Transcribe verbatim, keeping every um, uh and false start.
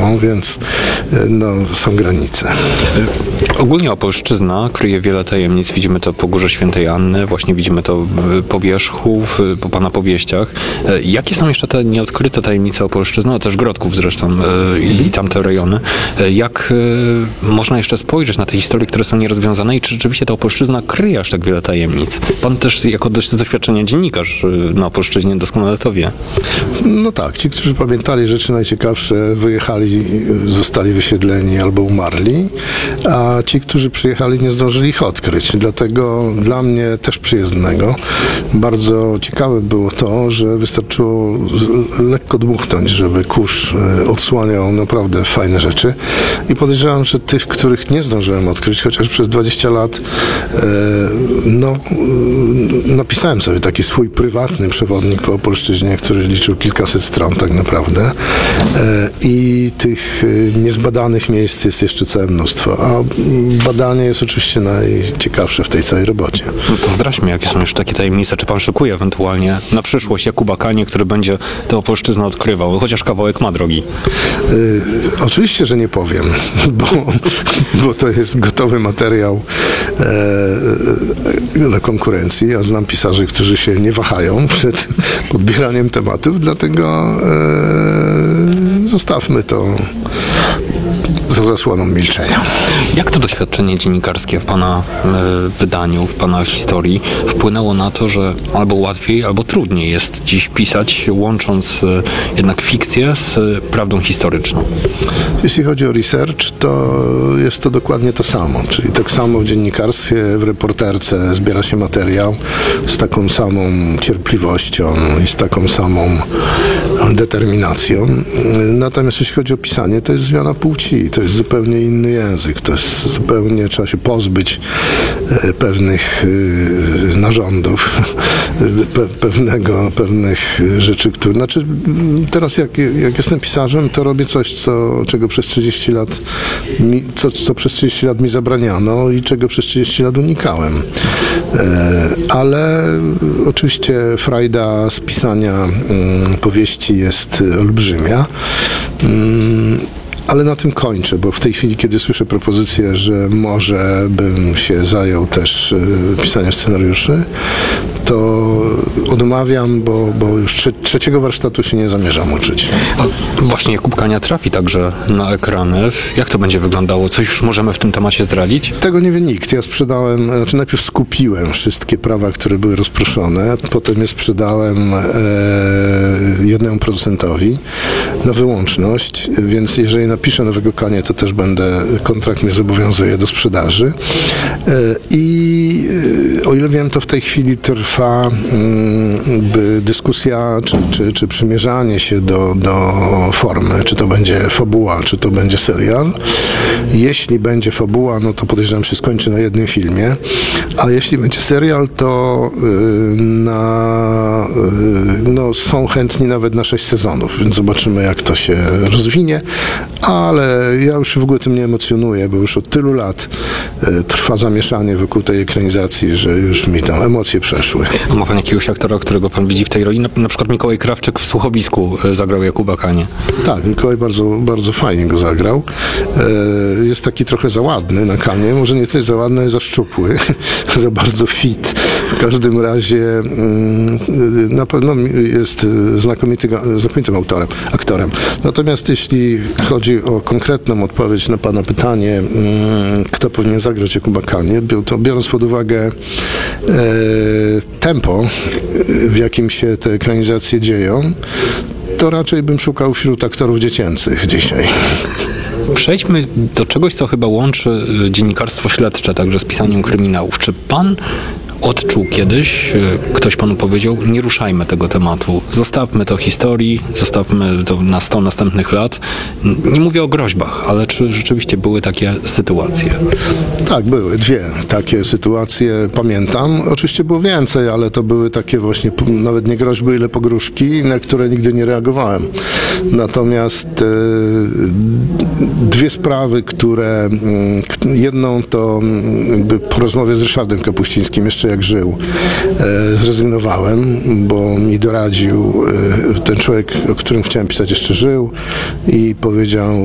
sobą, więc no, są granice. Ogólnie Opolszczyzna kryje wiele tajemnic. Widzimy to po Górze Świętej Anny, właśnie widzimy to po wierzchu, po pana powieściach. Jakie są jeszcze te nieodkryte tajemnice Opolszczyzny, a też Grodków zresztą i tamte rejony? Jak można jeszcze spojrzeć na te historie, które są nierozwiązane i czy rzeczywiście ta Opolszczyzna kryje aż tak wiele tajemnic? Pan też jako dość z doświadczenia dziennikarz na Opolszczyźnie doskonale to wie. No tak, ci, którzy pamiętali rzeczy najciekawsze, wyjechali, zostali wysiedleni albo umarli, a ci, którzy przyjechali, nie zdążyli ich odkryć. Dlatego dla mnie też przyjezdnego bardzo ciekawe było to, że wystarczyło lekko dmuchnąć, żeby kurz odsłaniał naprawdę fajne rzeczy i podejrzewam, że tych, których nie zdążyłem odkryć, chociaż przez dwadzieścia lat no, napisałem sobie taki swój prywatny przewodnik po Opolszczyźnie, który liczył kilkaset stron tak naprawdę i tych niezbadanych miejsc jest jeszcze całe mnóstwo, a badanie jest oczywiście najciekawsze w tej całej robocie. No to zdradźmy, jakie są jeszcze takie tajemnice. Czy pan szykuje ewentualnie na przyszłość Jakuba Kanie, który będzie tę Opolszczyznę odkrywał, chociaż kawałek ma drogi? Y, oczywiście, że nie powiem, bo, bo to jest gotowy materiał e, dla konkurencji. Ja znam pisarzy, którzy się nie wahają przed podbieraniem tematów, dlatego e, zostawmy to za zasłoną milczenia. Jak to doświadczenie dziennikarskie w pana y, wydaniu, w pana historii wpłynęło na to, że albo łatwiej, albo trudniej jest dziś pisać, łącząc y, jednak fikcję z y, prawdą historyczną? Jeśli chodzi o research, to jest to dokładnie to samo. Czyli tak samo w dziennikarstwie, w reporterce zbiera się materiał z taką samą cierpliwością i z taką samą determinacją. Natomiast jeśli chodzi o pisanie, to jest zmiana płci. To jest zupełnie inny język, to jest zupełnie, trzeba się pozbyć e, pewnych e, narządów, pe, pewnego, pewnych rzeczy, które, znaczy teraz jak, jak jestem pisarzem, to robię coś, co, czego przez trzydzieści lat mi, co, co przez trzydzieści lat mi zabraniano i czego przez trzydzieści lat unikałem. E, ale oczywiście frajda z pisania mm, powieści jest olbrzymia. Mm, Ale na tym kończę, bo w tej chwili, kiedy słyszę propozycję, że może bym się zajął też y, pisaniem scenariuszy, to odmawiam, bo, bo już trze trzeciego warsztatu się nie zamierzam uczyć. A właśnie Jakub Kania trafi także na ekrany. Jak to będzie wyglądało? Coś już możemy w tym temacie zdradzić? Tego nie wie nikt. Ja sprzedałem, znaczy najpierw skupiłem wszystkie prawa, które były rozproszone, potem je sprzedałem e, jednemu producentowi na wyłączność, więc jeżeli napiszę nowego Kania, to też będę, kontrakt mnie zobowiązuje do sprzedaży. E, I e, o ile wiem, to w tej chwili trwa by dyskusja, czy, czy, czy przymierzanie się do, do formy, czy to będzie fabuła, czy to będzie serial. Jeśli będzie fabuła, no to podejrzewam, że się skończy na jednym filmie, a jeśli będzie serial, to yy, na, yy, no, są chętni nawet na sześć sezonów, więc zobaczymy, jak to się rozwinie, ale ja już się w ogóle tym nie emocjonuję, bo już od tylu lat yy, trwa zamieszanie wokół tej ekranizacji, że już mi tam emocje przeszły. A ma pan jakiegoś aktora, którego pan widzi w tej roli? Na, na przykład Mikołaj Krawczyk w Słuchowisku zagrał Jakuba Kanie. Tak, Mikołaj bardzo, bardzo fajnie go zagrał. E, jest taki trochę za ładny na Kanie, może nie tyle za ładny, ale za szczupły, za bardzo fit. W każdym razie mm, na pewno jest znakomity, znakomitym autorem, aktorem. Natomiast jeśli chodzi o konkretną odpowiedź na pana pytanie, mm, kto powinien zagrać Jakuba Kanie, to biorąc pod uwagę e, tempo, w jakim się te ekranizacje dzieją, to raczej bym szukał wśród aktorów dziecięcych dzisiaj. Przejdźmy do czegoś, co chyba łączy dziennikarstwo śledcze także z pisaniem kryminałów. Czy pan odczuł kiedyś, ktoś panu powiedział, nie ruszajmy tego tematu, zostawmy to historii, zostawmy to na sto następnych lat. Nie mówię o groźbach, ale czy rzeczywiście były takie sytuacje? Tak, były dwie takie sytuacje, pamiętam. Oczywiście było więcej, ale to były takie właśnie nawet nie groźby, ile pogróżki, na które nigdy nie reagowałem. Natomiast e, dwie sprawy, które jedną to jakby po rozmowie z Ryszardem Kapuścińskim jeszcze jak żył, e, zrezygnowałem, bo mi doradził, e, ten człowiek, o którym chciałem pisać, jeszcze żył i powiedział: